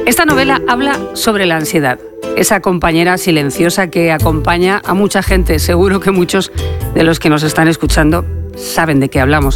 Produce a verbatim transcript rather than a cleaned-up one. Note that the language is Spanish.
Esta novela habla sobre la ansiedad, esa compañera silenciosa que acompaña a mucha gente. Seguro que muchos de los que nos están escuchando saben de qué hablamos.